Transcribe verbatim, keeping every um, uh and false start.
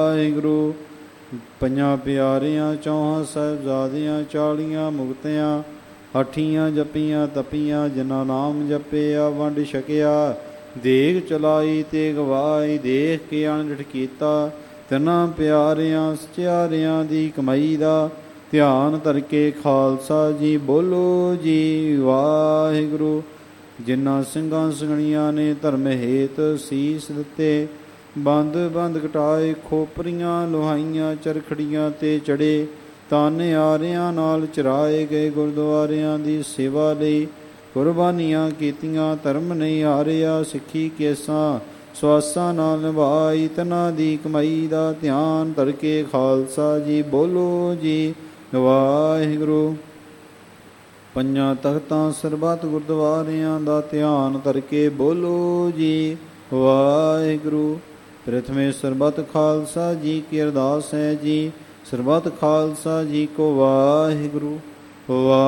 ਵਾਹਿਗੁਰੂ। ਪੰਜਾਂ ਪਿਆਰਿਆਂ ਚੌਹਾਂ ਸਾਹਿਬਜ਼ਾਦਿਆਂ ਚਾਲੀਆਂ ਮੁਕਤਿਆਂ ਹੱਠੀਆਂ ਜਪੀਆਂ ਤਪੀਆਂ ਜਿਨ੍ਹਾਂ ਨਾਮ ਜਪਿਆ ਵੰਡ ਛਕਿਆ। ਦੇਗ ਚਲਾਈ ਤੇ ਗਵਾਈ ਦੇਖ ਕੇ ਅਣਡਿਠ ਕੀਤਾ। ਤਿੰਨਾਂ ਪਿਆਰਿਆਂ ਸਚਿਆਰਿਆਂ ਦੀ ਕਮਾਈ ਦਾ ਧਿਆਨ ਧਰ ਕੇ ਖਾਲਸਾ ਜੀ ਬੋਲੋ ਜੀ ਵਾਹਿਗੁਰੂ। ਜਿਨ੍ਹਾਂ ਸਿੰਘਾਂ ਸਿੰਘਣੀਆਂ ਨੇ ਧਰਮ ਹੇਤ ਸੀਸ ਦਿੱਤੇ ਬੰਦ ਬੰਦ ਕਟਾਏ ਖੋਪਰੀਆਂ ਲੋਹਾਈਆਂ ਚਰਖੜੀਆਂ ਤੇ ਚੜੇ ਤਾਨਿਆਰਿਆਂ ਨਾਲ ਚਰਾਏ ਗਏ ਗੁਰਦੁਆਰਿਆਂ ਦੀ ਸੇਵਾ ਲਈ ਕੁਰਬਾਨੀਆਂ ਕੀਤੀਆਂ। ਧਰਮ ਨਹੀਂ ਹਾਰਿਆ ਸਿੱਖੀ ਕੇਸਾਂ ਸਵਾਸਾਂ ਨਾਲ ਨਿਭਾਈ। ਤਨਾਂ ਦੀ ਕਮਾਈ ਦਾ ਧਿਆਨ ਧਰ ਕੇ ਖਾਲਸਾ ਜੀ ਬੋਲੋ ਜੀ ਵਾਹਿਗੁਰੂ। ਪੰਜਾਂ ਤਖਤਾਂ ਸਰਬੱਤ ਗੁਰਦੁਆਰਿਆਂ ਦਾ ਧਿਆਨ ਧਰ ਕੇ ਬੋਲੋ ਜੀ ਵਾਹਿਗੁਰੂ। ਪ੍ਰਥਮੇ ਸਰਬੱਤ ਖਾਲਸਾ ਜੀ ਕੀ ਅਰਦਾਸ ਹੈ ਜੀ। ਸਰਬੱਤ ਖਾਲਸਾ ਜੀ ਕੋ ਵਾਹਿਗੁਰੂ। ਵਾ